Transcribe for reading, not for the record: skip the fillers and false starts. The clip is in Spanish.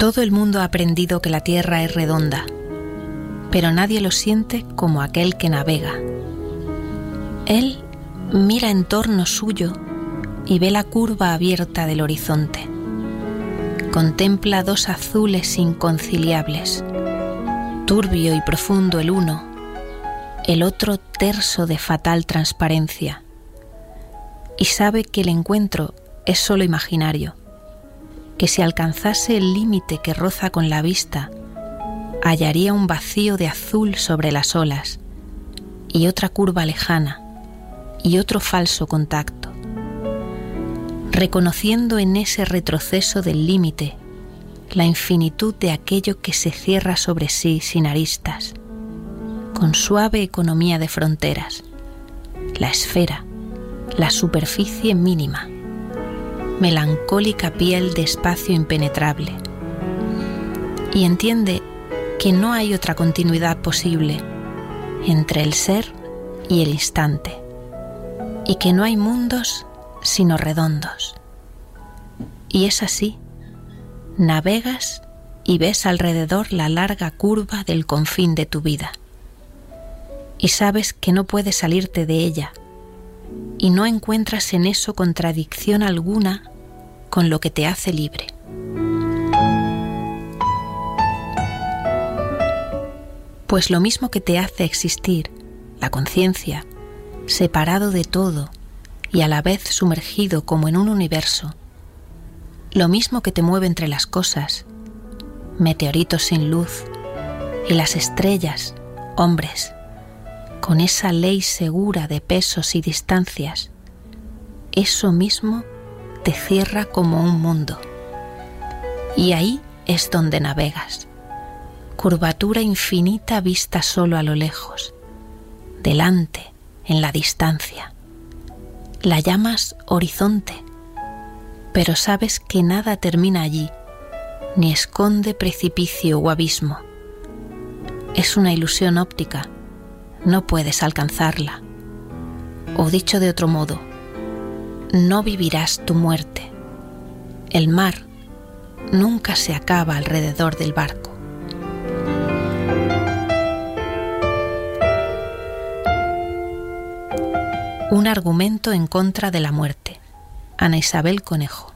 Todo el mundo ha aprendido que la tierra es redonda, pero nadie lo siente como aquel que navega. Él mira en torno suyo y ve la curva abierta del horizonte. Contempla dos azules inconciliables, turbio y profundo el uno, el otro terso de fatal transparencia, y sabe que el encuentro es solo imaginario, que si alcanzase el límite que roza con la vista, hallaría un vacío de azul sobre las olas y otra curva lejana y otro falso contacto. Reconociendo en ese retroceso del límite la infinitud de aquello que se cierra sobre sí sin aristas, con suave economía de fronteras, la esfera, la superficie mínima, melancólica piel de espacio impenetrable, y entiende que no hay otra continuidad posible entre el ser y el instante, y que no hay mundos sino redondos. Y es así, navegas y ves alrededor la larga curva del confín de tu vida, y sabes que no puedes salirte de ella, y no encuentras en eso contradicción alguna con lo que te hace libre. Pues lo mismo que te hace existir, la conciencia, separado de todo y a la vez sumergido como en un universo, lo mismo que te mueve entre las cosas, meteoritos sin luz, y las estrellas, hombres, con esa ley segura de pesos y distancias, eso mismo te cierra como un mundo. Y ahí es donde navegas, curvatura infinita vista solo a lo lejos, delante, en la distancia. La llamas horizonte, pero sabes que nada termina allí, ni esconde precipicio o abismo. Es una ilusión óptica, no puedes alcanzarla. O dicho de otro modo, no vivirás tu muerte. El mar nunca se acaba alrededor del barco. Un argumento en contra de la muerte. Ana Isabel Conejo.